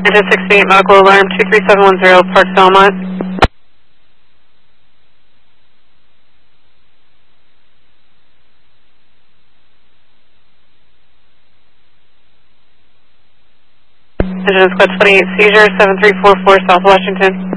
Engine 68 medical alarm 23710 Park Belmont. Engine Squad 28 seizure 7344 South Washington.